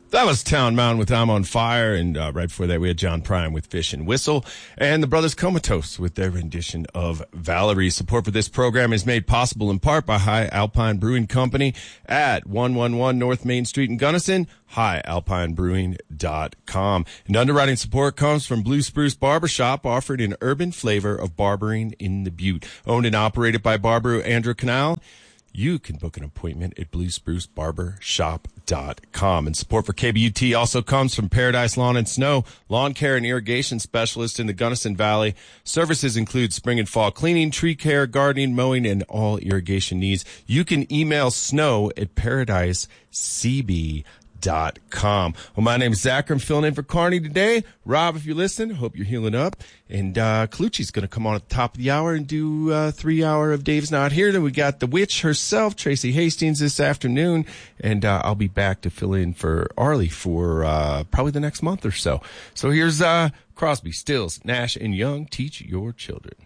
That was Town Mountain with I'm on Fire, and right before that we had John Prine with Fish and Whistle, and the Brothers Comatose with their rendition of Valerie. Support for this program is made possible in part by High Alpine Brewing Company at 111 North Main Street in Gunnison, highalpinebrewing.com. And underwriting support comes from Blue Spruce Barbershop, offering an urban flavor of barbering in the Butte. Owned and operated by Barber Andrew Canal. You can book an appointment at bluesprucebarbershop.com. And support for KBUT also comes from Paradise Lawn and Snow, lawn care and irrigation specialist in the Gunnison Valley. Services include spring and fall cleaning, tree care, gardening, mowing, and all irrigation needs. You can email snow at paradisecb.com. Well, my name is Zach. I'm filling in for Carney today. Rob, if you're listening, hope you're healing up. And Colucci's going to come on at the top of the hour and do 3 hour of Dave's Not Here. Then we got the witch herself, Tracy Hastings, this afternoon. And I'll be back to fill in for Arlie for probably the next month or so. So here's Crosby, Stills, Nash, and Young, Teach Your Children.